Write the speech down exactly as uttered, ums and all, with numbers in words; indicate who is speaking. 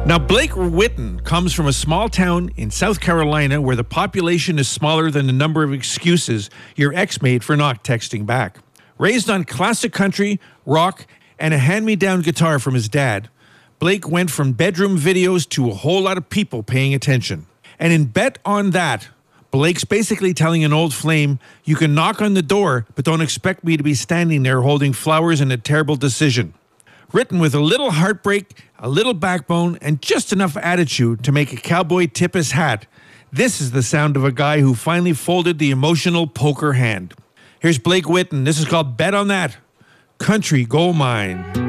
Speaker 1: Now, Blake Witten comes from a small town in South Carolina where the population is smaller than the number of excuses your ex made for not texting back. Raised on classic country, rock, and a hand-me-down guitar from his dad, Blake went from bedroom videos to a whole lot of people paying attention. And in Bet on That, Blake's basically telling an old flame, you can knock on the door, but don't expect me to be standing there holding flowers and a terrible decision. Written with a little heartbreak, a little backbone, and just enough attitude to make a cowboy tip his hat, this is the sound of a guy who finally folded the emotional poker hand. Here's Blake Witten. This is called Bet on That. Country Gold Mine.